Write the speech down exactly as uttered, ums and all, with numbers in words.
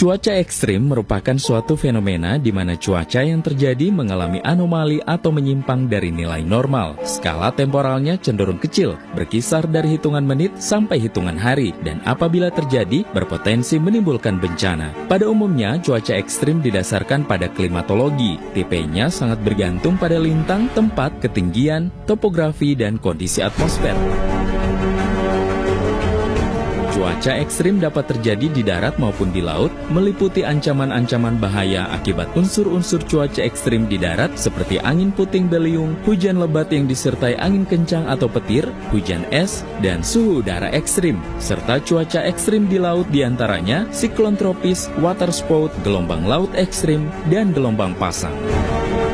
Cuaca ekstrim merupakan suatu fenomena di mana cuaca yang terjadi mengalami anomali atau menyimpang dari nilai normal. Skala temporalnya cenderung kecil, berkisar dari hitungan menit sampai hitungan hari, dan apabila terjadi, berpotensi menimbulkan bencana. Pada umumnya, cuaca ekstrim didasarkan pada klimatologi. Tipenya sangat bergantung pada lintang, tempat, ketinggian, topografi, dan kondisi atmosfer. Cuaca ekstrim dapat terjadi di darat maupun di laut, meliputi ancaman-ancaman bahaya akibat unsur-unsur cuaca ekstrim di darat seperti angin puting beliung, hujan lebat yang disertai angin kencang atau petir, hujan es, dan suhu udara ekstrim. Serta cuaca ekstrim di laut diantaranya siklon tropis, water spout, gelombang laut ekstrim, dan gelombang pasang.